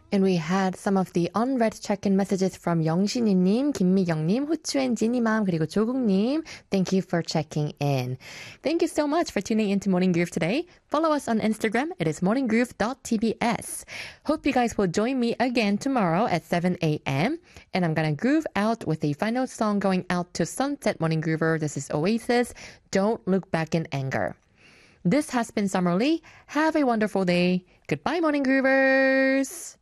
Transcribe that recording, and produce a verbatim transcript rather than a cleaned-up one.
And we had some of the unread check-in messages from 영신이님, 김미경님, 후추엔 지니맘, 그리고 조국님. Thank you for checking in. Thank you so much for tuning into Morning Groove today. Follow us on Instagram. It is morning groove dot t b s. Hope you guys will join me again tomorrow at seven a.m. And I'm gonna groove out with a final song going out to Sunset Morning Groover. This is Oasis, Don't Look Back in Anger. This has been Summer Lee. Have a wonderful day. Goodbye, Morning Groovers.